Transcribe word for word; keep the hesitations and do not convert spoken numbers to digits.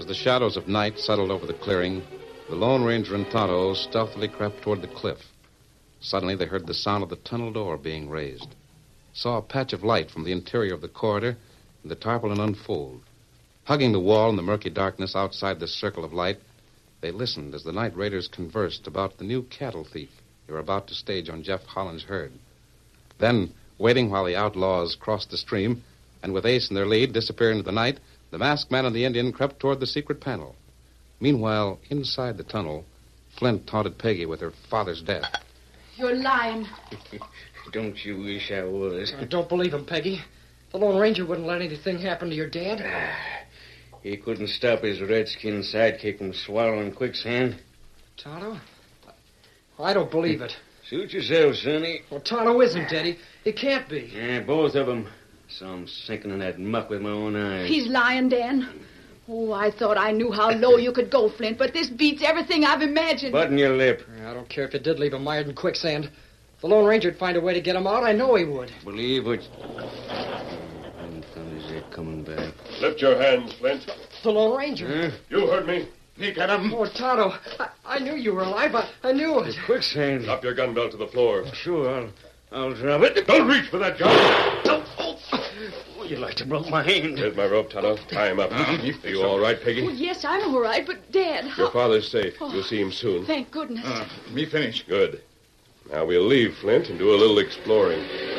As the shadows of night settled over the clearing, the Lone Ranger and Tonto stealthily crept toward the cliff. Suddenly, they heard the sound of the tunnel door being raised, saw a patch of light from the interior of the corridor, and the tarpaulin unfold. Hugging the wall in the murky darkness outside the circle of light, they listened as the night raiders conversed about the new cattle thief they were about to stage on Jeff Holland's herd. Then, waiting while the outlaws crossed the stream, and with Ace in their lead disappear into the night, the masked man and the Indian crept toward the secret panel. Meanwhile, inside the tunnel, Flint taunted Peggy with her father's death. You're lying. Don't you wish I was? I don't believe him, Peggy. The Lone Ranger wouldn't let anything happen to your dad. He couldn't stop his redskin sidekick from swallowing quicksand. Tonto? I don't believe it. Suit yourself, Sonny. Well, Tonto isn't dead. He, he can't be. Yeah, both of them. Saw him sinking in that muck with my own eyes. He's lying, Dan. Oh, I thought I knew how low you could go, Flint, but this beats everything I've imagined. Button your lip. I don't care if it did leave him mired in quicksand. If the Lone Ranger'd find a way to get him out, I know he would. Believe what... When thumbs are coming back. Lift your hands, Flint. The Lone Ranger. Huh? You heard me. He got him. Oh, Tonto, I, I knew you were alive. I, I knew it. Quicksand. Drop your gun belt to the floor. Sure, I'll, I'll drop it. Don't reach for that gun. Oh, oh. Oh, you like to broke my hand. Here's my rope, Tonto. Tie him up. Uh, Are you all right, Peggy? Oh, yes, I'm all right, but Dad, how... Your father's safe. You'll see him soon. Thank goodness. Uh, me finish. Good. Now we'll leave Flint and do a little exploring.